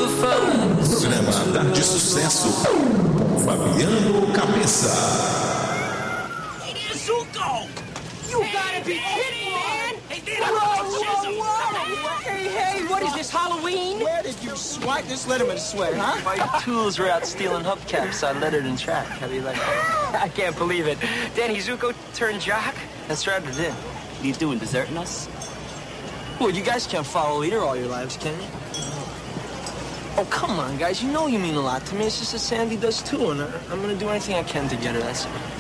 Programa Tarde Sucesso. Fabiano Cabeça. Zuko! You gotta be kidding, man! Hey, hey, what is this, Halloween? Where did you swipe this Letterman sweater, huh? My tools were out stealing hubcaps on Letterman track. How do you like that? I can't believe it. Danny Zuko turned jock? That's right, it did. What are you doing, deserting us? Well, you guys can't follow leader all your lives, can you? Oh, come on, guys. You know you mean a lot to me. It's just that Sandy does, too, and I'm gonna do anything I can to get her, that's it.